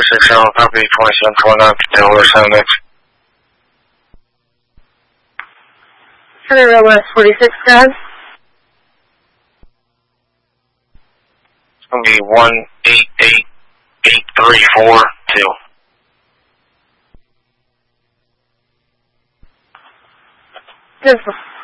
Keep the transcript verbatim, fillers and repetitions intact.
six zero, copy, twenty-seven twenty-nine, Delaware seven X. Center West forty-six, guys. It's going to be one eight eight eight three four two. Good.